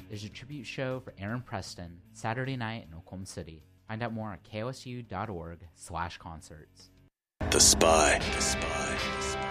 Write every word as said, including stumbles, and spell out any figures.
There's a tribute show for Aaron Preston Saturday night in Oklahoma City. Find out more at kosu.org slash concerts. The Spy. The Spy.